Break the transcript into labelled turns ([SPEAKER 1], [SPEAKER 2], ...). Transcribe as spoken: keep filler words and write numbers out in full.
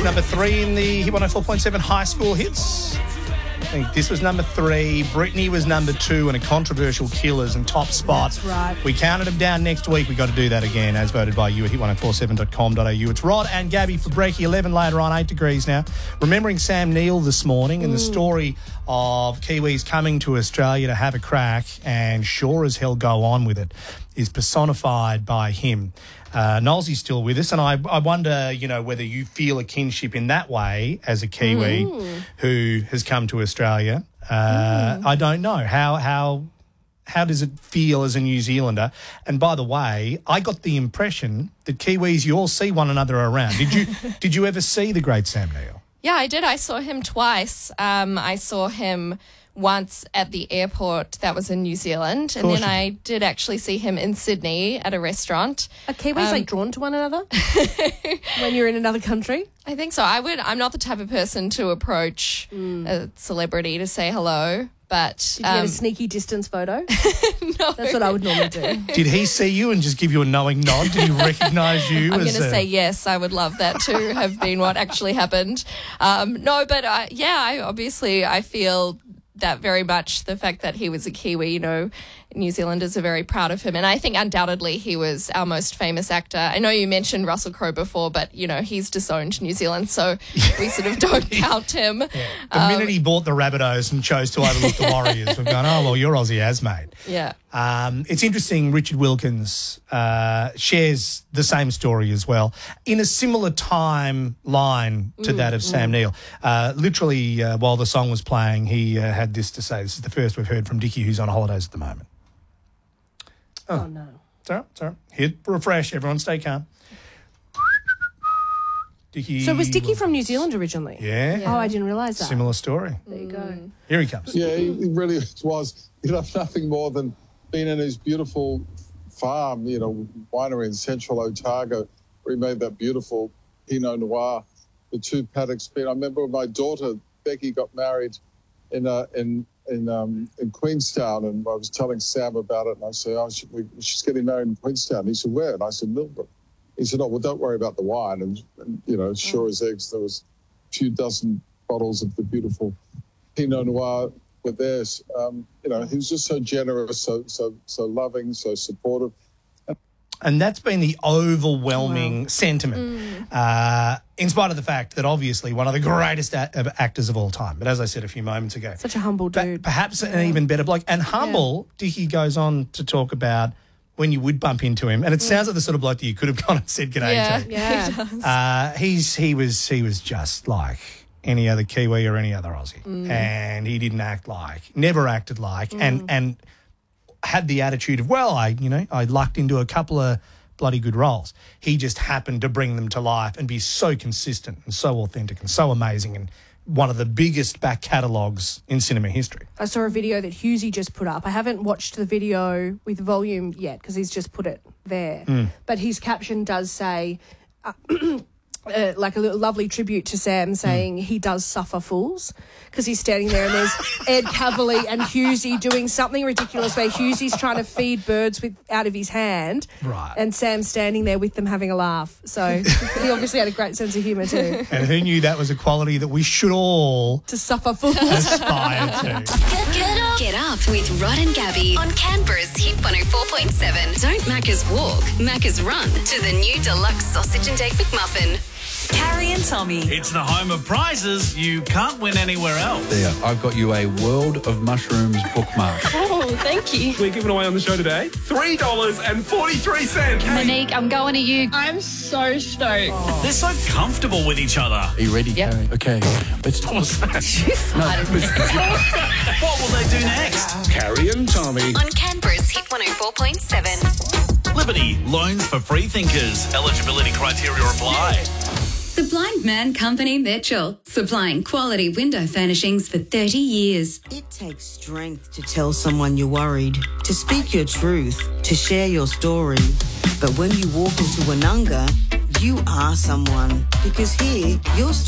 [SPEAKER 1] number three in the Hit one oh four point seven high school hits. I think this was number three. Britney was number two in a controversial Killers and top spot.
[SPEAKER 2] That's right.
[SPEAKER 1] We counted them down next week. We've got to do that again, as voted by you at hit one oh four seven dot com dot a u. It's Rod and Gabby for Breaky eleven later on, eight degrees now. Remembering Sam Neill this morning and the story of Kiwis coming to Australia to have a crack and sure as hell go on with it is personified by him. Uh, Nolsey's still with us, and I, I wonder, you know, whether you feel a kinship in that way as a Kiwi mm. who has come to Australia. Uh, mm. I don't know. How how how does it feel as a New Zealander? And by the way, I got the impression that Kiwis, you all see one another around. Did you did you ever see the great Sam Neill?
[SPEAKER 3] Yeah, I did. I saw him twice. Um, I saw him once at the airport, that was in New Zealand, and then I did actually see him in Sydney at a restaurant.
[SPEAKER 2] Are Kiwis um, like drawn to one another when you're in another country?
[SPEAKER 3] I think so. I would. I'm not the type of person to approach mm. a celebrity to say hello, but
[SPEAKER 2] did you um, get a sneaky distance photo?
[SPEAKER 3] No,
[SPEAKER 2] that's what I would normally do.
[SPEAKER 1] Did he see you and just give you a knowing nod? Did he recognise you?
[SPEAKER 3] I'm going to
[SPEAKER 1] a...
[SPEAKER 3] say yes. I would love that to have been what actually happened. Um, no, but uh, yeah, I obviously I feel that very much, the fact that he was a Kiwi, you know, New Zealanders are very proud of him. And I think undoubtedly he was our most famous actor. I know you mentioned Russell Crowe before, but, you know, he's disowned New Zealand, so we sort of don't count him.
[SPEAKER 1] Yeah. The um, minute he bought the Rabbitohs and chose to overlook the Warriors, we've gone, oh, well, you're Aussie as mate.
[SPEAKER 3] Yeah.
[SPEAKER 1] Um, it's interesting, Richard Wilkins uh, shares the same story as well, in a similar timeline to mm, that of mm. Sam Neill. Uh, literally, uh, while the song was playing, he uh, had this to say. This is the first we've heard from Dickie, who's on holidays at the moment.
[SPEAKER 2] Oh, oh no.
[SPEAKER 1] Sorry, sorry. Hit refresh. Everyone stay calm. Dickie.
[SPEAKER 2] So was Dickie from New Zealand originally?
[SPEAKER 1] Yeah.
[SPEAKER 2] yeah. Oh, I didn't realise that.
[SPEAKER 1] Similar story.
[SPEAKER 2] There you go.
[SPEAKER 1] Here he comes.
[SPEAKER 4] Yeah, he really was. You know, nothing more than being in his beautiful farm, you know, winery in central Otago, where he made that beautiful Pinot Noir, the two paddocks. I remember when my daughter, Becky, got married in uh, in in um, in Queenstown, and I was telling Sam about it, and I said, "Oh, she, we, she's getting married in Queenstown." He said, "Where?" And I said, "Millbrook." He said, "Oh, well, don't worry about the wine." And, and you know, sure as eggs, there was a few dozen bottles of the beautiful Pinot Noir were there. Um, you know, he was just so generous, so so so loving, so supportive.
[SPEAKER 1] And that's been the overwhelming wow. sentiment, mm. uh, in spite of the fact that obviously one of the greatest a- actors of all time. But as I said a few moments ago,
[SPEAKER 2] such a humble dude.
[SPEAKER 1] Perhaps yeah. an even better bloke. And humble, yeah. Dickie goes on to talk about when you would bump into him. And it mm. sounds like the sort of bloke that you could have gone and said g'day
[SPEAKER 3] yeah,
[SPEAKER 1] to.
[SPEAKER 3] Yeah, he does.
[SPEAKER 1] Uh, he's, he, was, he was just like any other Kiwi or any other Aussie. Mm. And he didn't act like, never acted like, mm. and and... had the attitude of, well, I, you know, I lucked into a couple of bloody good roles. He just happened to bring them to life and be so consistent and so authentic and so amazing, and one of the biggest back catalogues in cinema history.
[SPEAKER 2] I saw a video that Hughesy just put up. I haven't watched the video with volume yet because he's just put it there. Mm. But his caption does say... Uh, Uh, like a little lovely tribute to Sam, saying mm. he does suffer fools, because he's standing there and there's Ed Cavalier and Hughesy doing something ridiculous where Hughesy's trying to feed birds with out of his hand,
[SPEAKER 1] right? And
[SPEAKER 2] Sam's standing there with them having a laugh. So he obviously had a great sense of humour too.
[SPEAKER 1] And who knew that was a quality that we should all
[SPEAKER 2] to suffer fools
[SPEAKER 1] aspire to.
[SPEAKER 5] Get, get, up. Get up with Rod and Gabby on Canberra's Hit one oh four point seven. Don't Macca's walk, Macca's run to the new deluxe sausage and egg McMuffin.
[SPEAKER 6] Carrie and Tommy.
[SPEAKER 7] It's the home of prizes you can't win anywhere else.
[SPEAKER 8] There, I've got you a World of Mushrooms bookmark.
[SPEAKER 3] Oh, thank you.
[SPEAKER 9] We're giving away on the show today three dollars and forty-three cents.
[SPEAKER 10] Monique, I'm going to you.
[SPEAKER 11] I'm so stoked.
[SPEAKER 7] Oh. They're so comfortable with each other.
[SPEAKER 8] Are you ready,
[SPEAKER 10] yep.
[SPEAKER 8] Carrie? Okay, let's talk.
[SPEAKER 7] no, what will they do next?
[SPEAKER 9] Carrie and Tommy.
[SPEAKER 5] On Canberra's Hit one oh four point seven.
[SPEAKER 7] Liberty, loans for free thinkers. Eligibility criteria apply.
[SPEAKER 12] The Blind Man Company Mitchell, supplying quality window furnishings for thirty years.
[SPEAKER 13] It takes strength to tell someone you're worried, to speak your truth, to share your story. But when you walk into Woononga, you are someone, because here, your